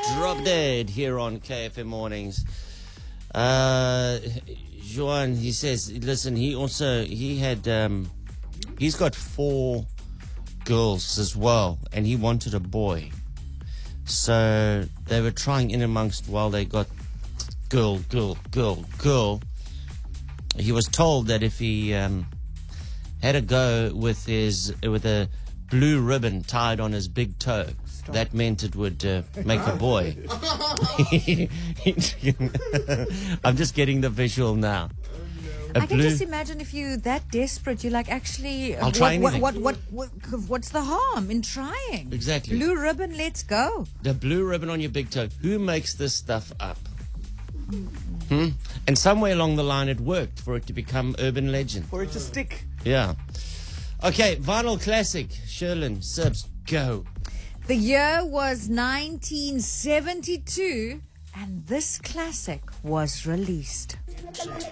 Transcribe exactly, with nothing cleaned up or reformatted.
Drop Dead here on K F M Mornings. Uh, Joan, he says, listen, he also, he had, um, he's got four girls as well, and he wanted a boy. So they were trying in amongst while they got girl, girl, girl, girl. He was told that if he um, had a go with his with a blue ribbon tied on his big toe, Stop. that meant it would uh, make a boy. I'm just getting the visual now. A I can blue, just imagine if you're that desperate, you're like, actually, I'll what, try what, anything. what, what, what, what's the harm in trying? Exactly. Blue ribbon, let's go. The blue ribbon on your big toe. Who makes this stuff up? Hmm? And somewhere along the line it worked for it to become urban legend. For it to stick. Yeah. Okay, vinyl classic. Sherlyn, Sibs, go. The year was nineteen seventy-two, and this classic was released.